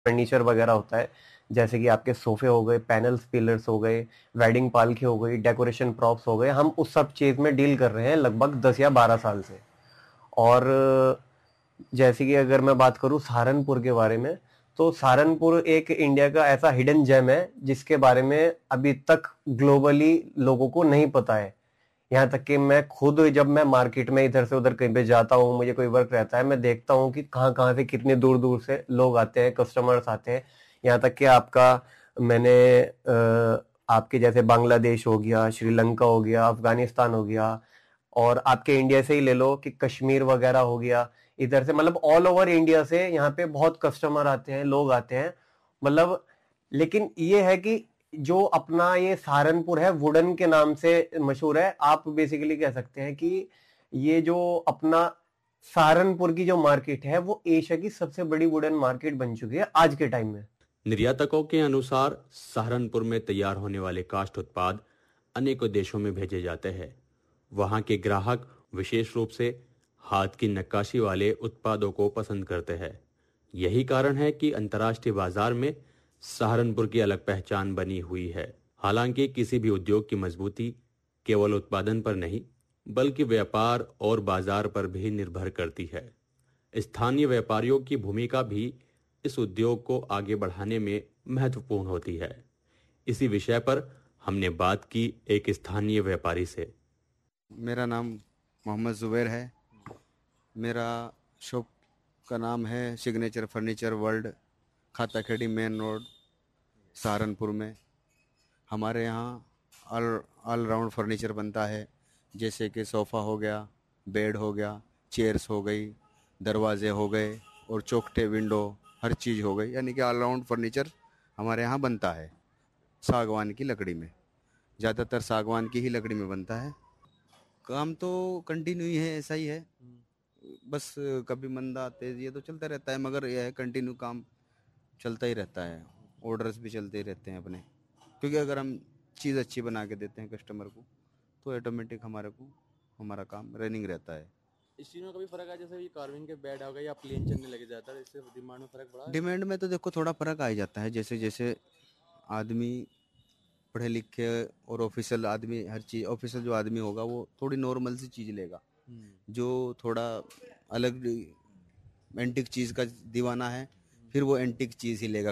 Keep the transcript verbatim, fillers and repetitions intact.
Furniture वगैरह होता है, जैसे कि आपके सोफे हो गए, पैनल्स, पिलर्स हो गए, वेडिंग पालकी हो गई, डेकोरेशन प्रॉप्स हो गए, हम उस सब चीज में डील कर रहे हैं लगभग दस या बारह साल से। और जैसे कि अगर मैं बात करूं सहारनपुर के बारे में, तो सहारनपुर एक इंडिया का ऐसा हिडन जेम है जिसके बारे में अभी तक ग्लोबली लोगों को नहीं पता है। यहाँ तक कि मैं खुद जब मैं मार्केट में इधर से उधर कहीं पे जाता हूँ, मुझे कोई वर्क रहता है, मैं देखता हूँ कि कहाँ कहाँ से कितने दूर दूर से लोग आते हैं, कस्टमर्स आते हैं। यहाँ तक कि आपका मैंने अ, आपके जैसे बांग्लादेश हो गया, श्रीलंका हो गया, अफगानिस्तान हो गया, और आपके इंडिया से ही ले लो कि कश्मीर वगैरह हो गया, इधर से मतलब ऑल ओवर इंडिया से यहाँ पे बहुत कस्टमर आते हैं, लोग आते हैं। मतलब लेकिन ये है कि जो अपना ये सहारनपुर है वुडन के नाम से मशहूर है। आप बेसिकली कह सकते हैं कि ये जो अपना सहारनपुर की जो मार्केट है वो एशिया की सबसे बड़ी वुडन मार्केट बन चुकी है आज के टाइम में। निर्यातकों के अनुसार सहारनपुर में तैयार होने वाले काष्ठ उत्पाद अनेकों देशों में भेजे जाते हैं। वहां के ग्राहक विशेष रूप से हाथ की नक्काशी वाले उत्पादों को पसंद करते हैं। यही कारण है कि अंतर्राष्ट्रीय बाजार में सहारनपुर की अलग पहचान बनी हुई है। हालांकि किसी भी उद्योग की मजबूती केवल उत्पादन पर नहीं, बल्कि व्यापार और बाजार पर भी निर्भर करती है। स्थानीय व्यापारियों की भूमिका भी इस उद्योग को आगे बढ़ाने में महत्वपूर्ण होती है। इसी विषय पर हमने बात की एक स्थानीय व्यापारी से। मेरा नाम मोहम्मद जुबैर है। मेरा शॉप का नाम है सिग्नेचर फर्नीचर वर्ल्ड, खाता खेड़ी मेन रोड, सहारनपुर में। हमारे यहाँ ऑल ऑल राउंड फर्नीचर बनता है, जैसे कि सोफ़ा हो गया, बेड हो गया, चेयर्स हो गई, दरवाजे हो गए और चौखटे, विंडो, हर चीज़ हो गई। यानी कि ऑल राउंड फर्नीचर हमारे यहाँ बनता है सागवान की लकड़ी में। ज़्यादातर सागवान की ही लकड़ी में बनता है। काम तो कंटिन्यू ही है, ऐसा ही है, बस कभी मंदा तेज ये तो चलता रहता है, मगर यह है कंटिन्यू काम चलता ही रहता है। ऑर्डर्स भी चलते ही रहते हैं अपने, क्योंकि अगर हम चीज़ अच्छी बना के देते हैं कस्टमर को तो ऑटोमेटिक हमारे को हमारा काम रनिंग रहता है। इस चीज़ में कभी फर्क है, जैसे ये कार्विंग के बेड हो गए या प्लेन चलने लगे जाता है, इससे डिमांड में फर्क पड़ा है? डिमांड में तो देखो थोड़ा फर्क आ ही जाता है, जैसे जैसे आदमी पढ़े लिखे और ऑफिशियल आदमी, हर चीज़ ऑफिशियल जो आदमी होगा वो थोड़ी नॉर्मल सी चीज़ लेगा। जो थोड़ा अलग एंटिक चीज़ का दीवाना है फिर वो एंटिक चीज़ ही लेगा।